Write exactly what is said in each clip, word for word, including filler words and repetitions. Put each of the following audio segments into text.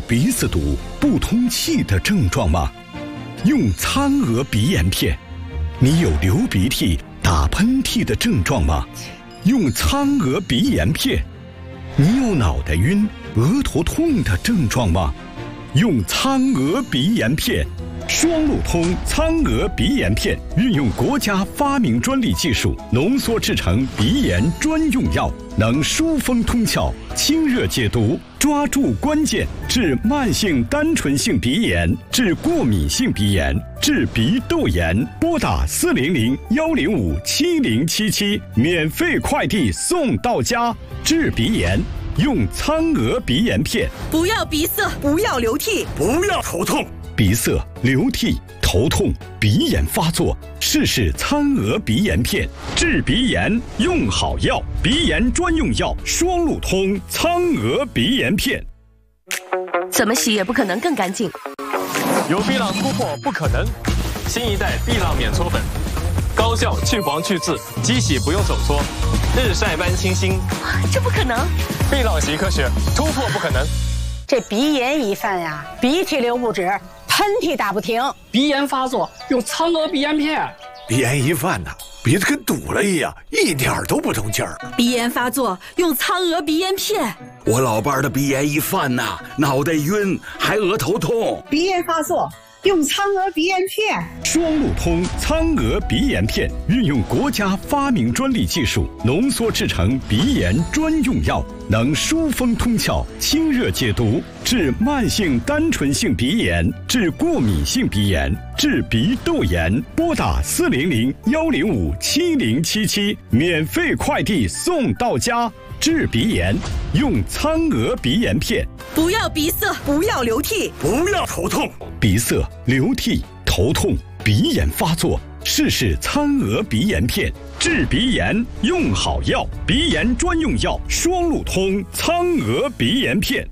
鼻子堵、不通气的症状吗？用苍鹅鼻炎片。你有流鼻涕、打喷嚏的症状吗？用苍鹅鼻炎片。你有脑袋晕、额头痛的症状吗？用苍鹅鼻炎片。双路通苍鹅鼻炎片运用国家发明专利技术浓缩制成鼻炎专用药，能疏风通窍、清热解毒，抓住关键，治慢性单纯性鼻炎，治过敏性鼻炎，治鼻窦炎。拨打四零零幺零五七零七七，免费快递送到家。治鼻炎用苍鹅鼻炎片。 不要鼻塞，不要流涕， 不要头痛。 鼻塞、流涕、头痛、鼻炎发作，试试苍鹅鼻炎片。治鼻炎用好药，鼻炎专用药双路通苍鹅鼻炎片。 怎么洗也不可能更干净。 有碧浪突破不可能，新一代碧浪免搓粉，高效去黄去渍，机洗不用手搓，日晒般清新。 这不可能！ 碧浪洗科学，突破不可能。 这鼻炎一犯呀，鼻涕流不止，喷嚏打不停。 鼻炎发作用苍鹅鼻炎片。 鼻炎一犯呐，鼻子跟堵了一样，一点都不通气儿。 鼻炎发作用苍鹅鼻炎片。 我老伴儿的鼻炎一犯呐，脑袋晕，还额头痛。 鼻炎发作用苍鹅鼻炎片。 双路通苍鹅鼻炎片运用国家发明专利技术浓缩制成鼻炎专用药，能疏风通窍、清热解毒，治慢性单纯性鼻炎，治过敏性鼻炎，治鼻窦炎。拨打四零零幺零五七零七七，免费快递送到家。治鼻炎用苍鹅鼻炎片。 不要鼻塞，不要流涕， 不要头痛。 鼻塞、流涕、头痛、鼻炎发作，试试苍鹅鼻炎片。治鼻炎用好药，鼻炎专用药双路通苍鹅鼻炎片。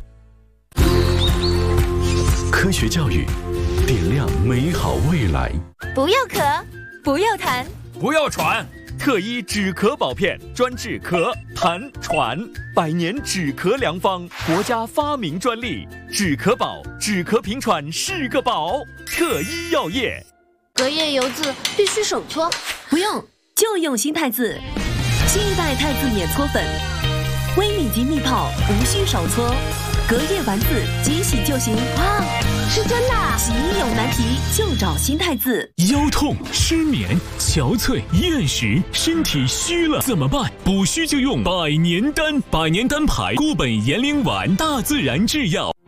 科学教育，点亮美好未来。 不要咳，不要痰， 不要喘。特一止咳宝片，专治咳、痰、喘，百年止咳良方，国家发明专利。止咳宝，止咳平喘是个宝。特一药业。 隔夜油渍必须手搓， 不用，就用新太子。新一代太子免搓粉，微米级蜜泡，无需手搓，隔夜丸子即洗就行。 哇，是真的！ 洗衣有难题就找新太子。 腰痛、失眠、憔悴、厌食，身体虚了怎么办？补虚就用百年丹，百年丹牌固本延龄丸，大自然制药。